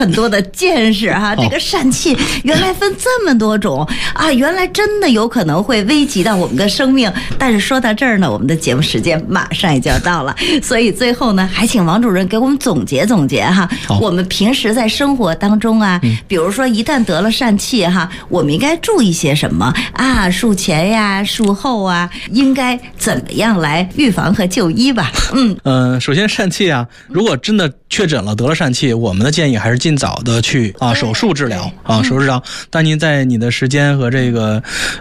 很多的见识哈，这个疝气原来分这么多种啊，原来真的有可能会危及到我们的生命。但是说到这儿呢，我们的节目时间马上也就要到了，所以最后呢，还请王主任给我们总结总结哈。我们平时在生活当中啊，比如说一旦得了疝气哈，我们应该注意些什么啊？术前呀、术后啊，应该怎么样来预防和就医吧？ 首先疝气啊，如果真的确诊了得了疝气，我们的建议还是尽早的去手术治疗手术治疗。但您在你的时间和这个